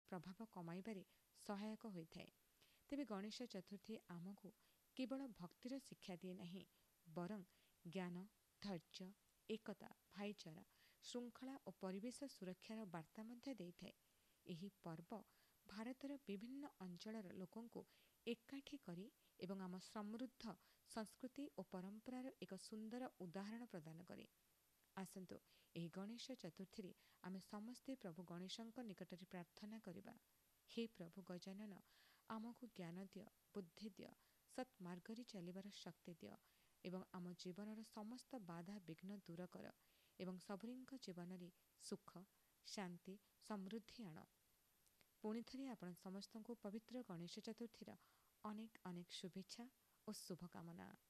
प्रभाव कमाइबारे सहायक होइथाए। तेबे गणेश चतुर्थी आमको केवल भक्तिर शिक्षा दिए नहीं, बरं ज्ञान, धैर्य, एकता, भाईचारा, श्रृंखला और परिवेश सुरक्षार वार्ता मध्य देइथाए। एही पर्व भारतर विभिन्न अंचलर लोकंकु एकाठी करी एवं आम समृद्ध संस्कृति और परंपरार एक सुंदर उदाहरण प्रदान करे। आसंतु एही गणेश चतुर्थी आमे समस्ते प्रभु गणेशंक निकटरे प्रार्थना करिबा। हे प्रभु गजानन, आमको ज्ञान दिय, बुद्धि दिय, सत्मार्गरे चलिबार शक्ति दिय एवं आम जीवनर समस्त बाधा विघ्न दूर कर एवं सबरींक जीवनरे सुख, शांति, समृद्धि आण। पुणी थरे आपण समस्तଙ୍କୁ पवित्र गणेश चतुर्थीर अनेक अनेक शुभेच्छा और शुभकामना।